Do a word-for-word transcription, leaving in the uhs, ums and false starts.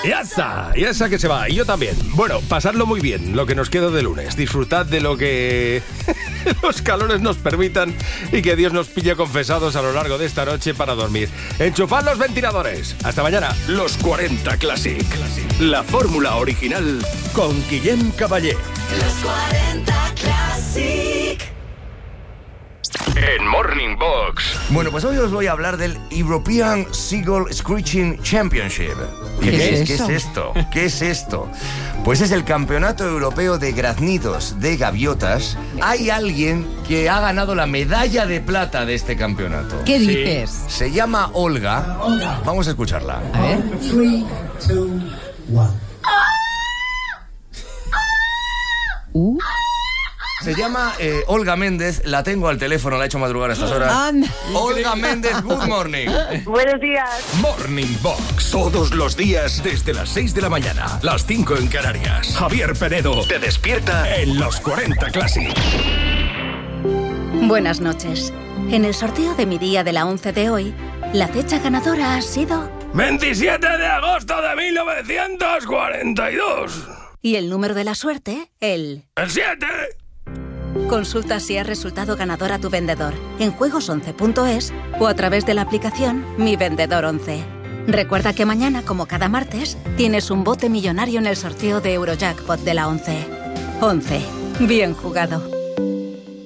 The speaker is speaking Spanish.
Ya está, ya está que se va. Y yo también. Bueno, pasadlo muy bien, lo que nos queda de lunes. Disfrutad de lo que los calores nos permitan y que Dios nos pille confesados a lo largo de esta noche para dormir. Enchufad los ventiladores. Hasta mañana. Los cuarenta Classic. La fórmula original con Guillem Caballé. Los cuarenta Classic. En Morning Box. Bueno, pues hoy os voy a hablar del European Seagull Screeching Championship. ¿Qué, ¿Qué es ¿Qué eso? es esto? ¿Qué es esto? Pues es el Campeonato Europeo de Graznidos de Gaviotas. Hay alguien que ha ganado la medalla de plata de este campeonato. ¿Qué dices? Se llama Olga. Vamos a escucharla. A ver. Uh, Se llama eh, Olga Méndez. La tengo al teléfono, la he hecho madrugar a estas horas. anda. Olga Méndez, good morning. Buenos días. Morning Box. Todos los días desde las seis de la mañana. Las cinco en Canarias. Javier Penedo te despierta en los cuarenta Classic. Buenas noches. En el sorteo de mi día de la once de hoy, la fecha ganadora ha sido... veintisiete de agosto de mil novecientos cuarenta y dos. Y el número de la suerte, el... ¡El siete! Consulta si has resultado ganador a tu vendedor en juegos once punto es o a través de la aplicación Mi Vendedor once. Recuerda que mañana, como cada martes, tienes un bote millonario en el sorteo de Eurojackpot de la once. once. Bien jugado.